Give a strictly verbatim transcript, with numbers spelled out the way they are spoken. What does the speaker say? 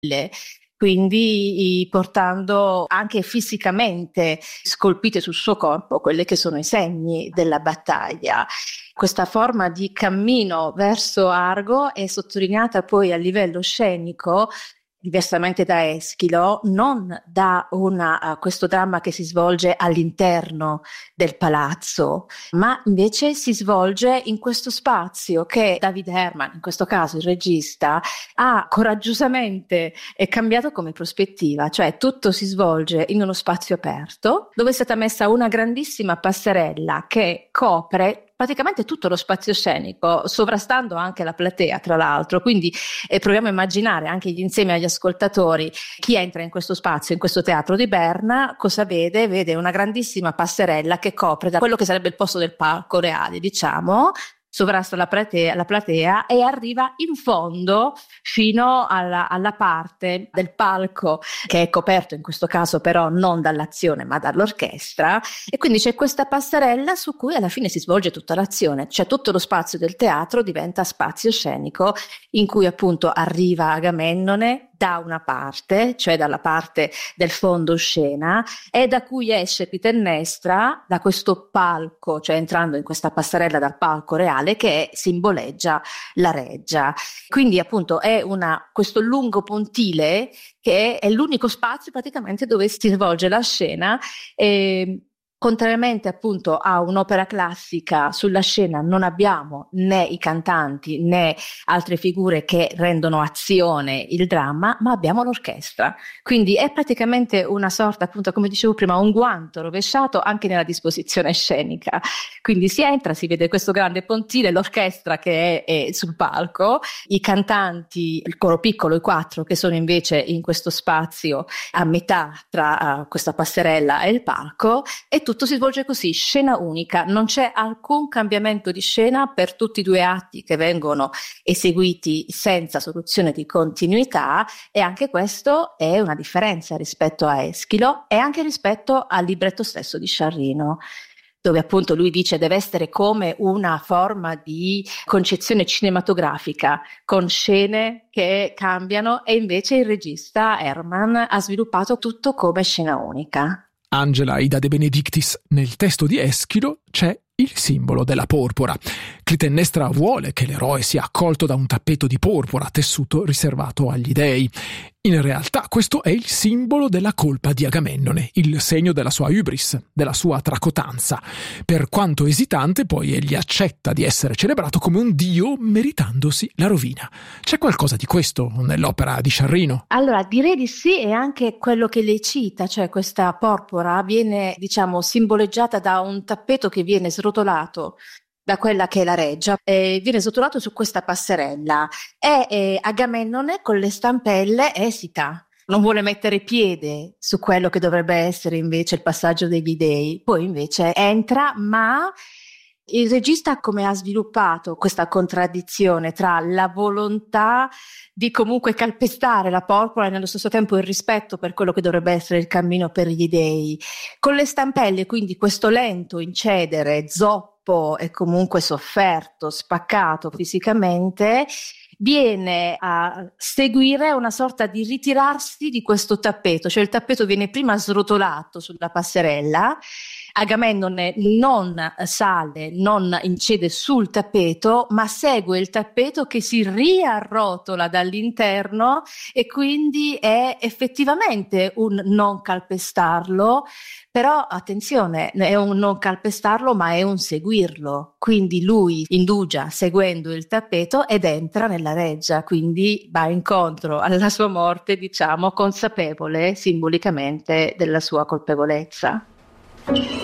quindi portando anche fisicamente scolpite sul suo corpo quelle che sono i segni della battaglia. Questa forma di cammino verso Argo è sottolineata poi a livello scenico, diversamente da Eschilo, non da una, uh, questo dramma che si svolge all'interno del palazzo, ma invece si svolge in questo spazio che David Herman, in questo caso il regista, ha coraggiosamente cambiato come prospettiva, cioè tutto si svolge in uno spazio aperto dove è stata messa una grandissima passerella che copre praticamente tutto lo spazio scenico, sovrastando anche la platea, tra l'altro. Quindi eh, proviamo a immaginare anche insieme agli ascoltatori chi entra in questo spazio, in questo teatro di Berna, cosa vede? Vede una grandissima passerella che copre da quello che sarebbe il posto del palco reale, diciamo, sovrasta la platea, la platea e arriva in fondo fino alla, alla parte del palco che è coperto in questo caso però non dall'azione ma dall'orchestra, e quindi c'è questa passerella su cui alla fine si svolge tutta l'azione, cioè tutto lo spazio del teatro diventa spazio scenico in cui appunto arriva Agamennone da una parte, cioè dalla parte del fondo scena, e da cui esce Clitennestra da questo palco, cioè entrando in questa passerella dal palco reale che simboleggia la reggia. Quindi appunto è una, questo lungo pontile che è l'unico spazio praticamente dove si svolge la scena. E, contrariamente appunto a un'opera classica, sulla scena non abbiamo né i cantanti né altre figure che rendono azione il dramma, ma abbiamo l'orchestra. Quindi è praticamente una sorta, appunto, come dicevo prima, un guanto rovesciato anche nella disposizione scenica. Quindi si entra, si vede questo grande pontile, l'orchestra che è, è sul palco, i cantanti, il coro piccolo, i quattro che sono invece in questo spazio a metà tra uh, questa passerella e il palco, e tutto si svolge così, scena unica, non c'è alcun cambiamento di scena per tutti i due atti che vengono eseguiti senza soluzione di continuità, e anche questo è una differenza rispetto a Eschilo e anche rispetto al libretto stesso di Sciarrino, dove appunto lui dice deve essere come una forma di concezione cinematografica con scene che cambiano, e invece il regista Herman ha sviluppato tutto come scena unica. Angela Ida De Benedictis, nel testo di Eschilo c'è il simbolo della porpora. Clitennestra vuole che l'eroe sia accolto da un tappeto di porpora, tessuto riservato agli dei. In realtà questo è il simbolo della colpa di Agamennone, il segno della sua hubris, della sua tracotanza. Per quanto esitante, poi egli accetta di essere celebrato come un dio meritandosi la rovina. C'è qualcosa di questo nell'opera di Sciarrino? Allora, direi di sì, e anche quello che lei cita, cioè questa porpora viene, diciamo, simboleggiata da un tappeto che viene srotolato da quella che è la reggia, e viene srotolato su questa passerella, e eh, Agamennone con le stampelle esita, non vuole mettere piede su quello che dovrebbe essere invece il passaggio degli dei, poi invece entra, ma il regista come ha sviluppato questa contraddizione tra la volontà di comunque calpestare la porpora e nello stesso tempo il rispetto per quello che dovrebbe essere il cammino per gli dei, con le stampelle, quindi questo lento incedere zoppo e comunque sofferto, spaccato fisicamente, viene a seguire una sorta di ritirarsi di questo tappeto, cioè il tappeto viene prima srotolato sulla passerella, Agamennone non sale, non incede sul tappeto, ma segue il tappeto che si riarrotola dall'interno, e quindi è effettivamente un non calpestarlo, però attenzione, è un non calpestarlo ma è un seguirlo, quindi lui indugia seguendo il tappeto ed entra nella reggia, quindi va incontro alla sua morte, diciamo, consapevole simbolicamente della sua colpevolezza.